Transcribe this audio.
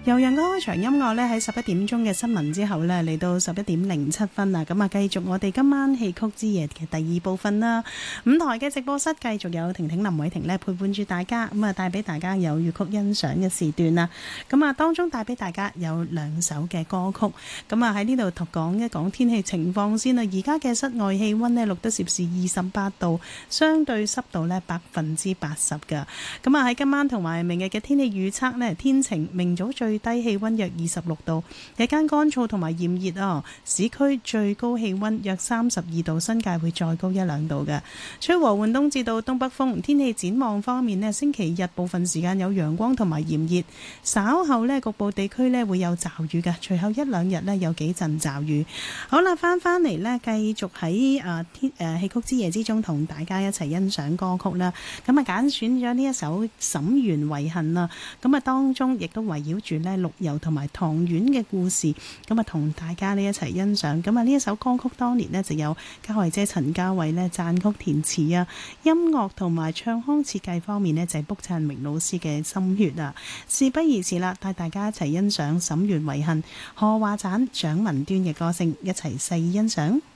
由陽光開場音樂咧，喺11點鐘嘅新聞之後咧，嚟到11點07分啊，咁啊繼續我哋今晚戲曲之夜嘅第二部分啦。五台嘅直播室繼續有婷婷林偉婷咧陪伴住大家，咁啊帶俾大家有粵曲欣賞嘅時段啦。咁啊當中帶俾大家有2首嘅歌曲，咁啊喺呢度講一講天氣情況先啦。而家嘅室外氣溫咧錄得攝氏28度，相對濕度咧80%㗎。咁啊喺今晚同埋明日嘅天氣預測咧，天晴，明早最低氣溫約26度，日間乾燥同埋炎熱啊。市區最高氣溫約32度，新界會再高1-2度嘅。吹和緩東至到東北風。天氣展望方面咧，星期日部分時間有陽光同埋炎熱，稍後咧局部地區咧會有驟雨嘅，隨後1-2日咧有幾陣驟雨。好啦，翻嚟咧，繼續喺戲曲之夜之中同大家一齊欣賞歌曲啦。咁啊揀選咗呢一首《沈園遺恨》啊，咁啊當中亦都圍繞住咧陸游同埋唐婉嘅故事，咁啊同大家呢一齊欣賞。咁啊呢一首歌曲當年呢就有嘉慧姐陳嘉慧呢撰曲填詞啊，音樂同埋唱腔設計方面呢就係卜燦榮老師嘅心血啊。事不宜遲啦，帶大家一齊欣賞《沈園遺恨》，賀華盞、蔣文端嘅歌聲，一齊細欣賞。